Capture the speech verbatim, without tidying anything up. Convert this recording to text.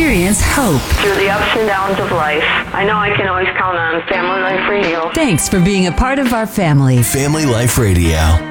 experience hope. Through the ups and downs of life, I know I can always count on Family Life Radio. Thanks for being a part of our family. Family Life Radio.